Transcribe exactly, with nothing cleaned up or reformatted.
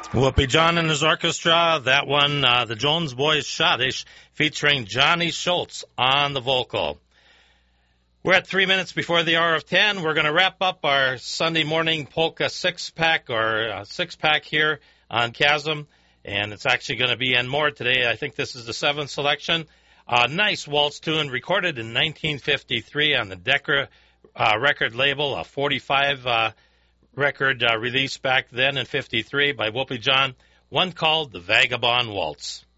Whoopi John and his orchestra. That one, uh, the Jones Boys Schottish, featuring Johnny Schultz on the vocal. We're at three minutes before the hour of ten. We're going to wrap up our Sunday morning polka six-pack or uh, six-pack here on Chasm, and it's actually going to be and more today. I think this is the seventh selection. A uh, nice waltz tune recorded in nineteen fifty-three on the Decca uh, record label, a forty-five uh, record uh, released back then in fifty-three by Whoopi John, one called The Vagabond Waltz.